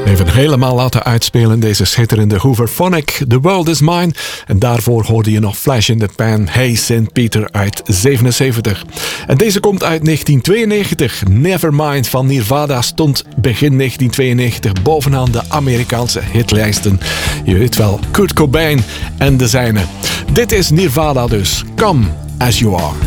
Even helemaal laten uitspelen deze schitterende Hooverphonic, The World Is Mine. En daarvoor hoorde je nog Flash in the Pan, Hey St. Peter uit 77. En deze komt uit 1992. Nevermind van Nirvana stond begin 1992 bovenaan de Amerikaanse hitlijsten. Je weet wel, Kurt Cobain en de zijne. Dit is Nirvana dus. Come As You Are.